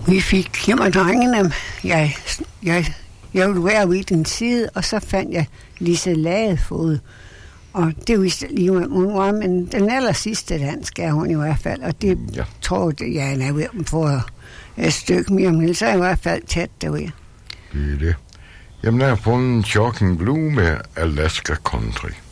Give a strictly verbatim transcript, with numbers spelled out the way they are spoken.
Vi fik hjem af drengene. Jeg, jeg, jeg ville være ved den side, og så fandt jeg Lise Ladefod. Og det vidste lige, hvad hun var, men den aller sidste dansk er hun i hvert fald. Og det ja. tror jeg, jeg er ved at få et stykke mere, men så er jeg i hvert fald tæt derude. Det er det. Jamen, der er fundet Shocking Blue med Alaska Country.